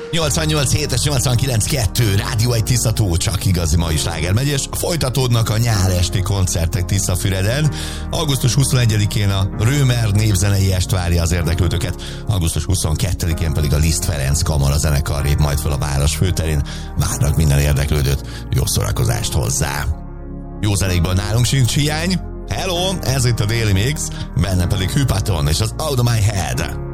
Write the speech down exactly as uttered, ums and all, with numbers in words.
nyolcvannyolc hét és nyolcvankilenc kettő Rádió egy Tiszató, csak igazi mai sláger megy, és folytatódnak a nyár esti koncertek Tiszafüreden. augusztus huszonegyedikén a Römer Népzenei Est várja az érdeklődőket, augusztus huszonkettedikén pedig a Liszt Ferenc Kamara zenekar lép majd fel a város főterén. Várnak minden érdeklődőt, jó szórakozást hozzá. Jó zenékből nálunk sincs hiány. Hello, ez itt a Daily Mix, benne pedig Hypaton és az Out of My Head.